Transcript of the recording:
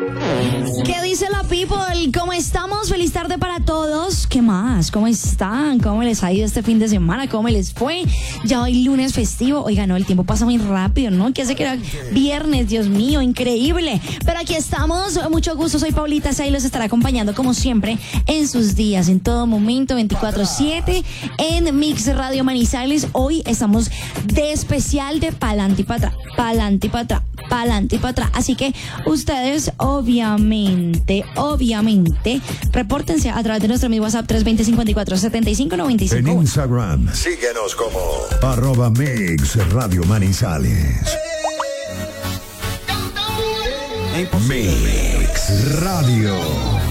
¿Qué dice la people? ¿Cómo estamos? Feliz tarde para todos. ¿Qué más? ¿Cómo están? ¿Cómo les ha ido este fin de semana? ¿Cómo les fue? Ya hoy lunes festivo. Oiga, no, el tiempo pasa muy rápido, ¿no? Que hace que era viernes, Dios mío, increíble. Pero aquí estamos, mucho gusto. Soy Paulita Sa y los estará acompañando como siempre en sus días, en todo momento, 24/7 en Mix Radio Manizales. Hoy estamos de especial de pa'lante y para atrás, pa'lante y para atrás, pa'lante y para atrás. Así que ustedes obviamente, repórtense a través de nuestro mi WhatsApp 320-54-75-95. En Instagram, síguenos como @Mix Radio Manizales. Mix Radio.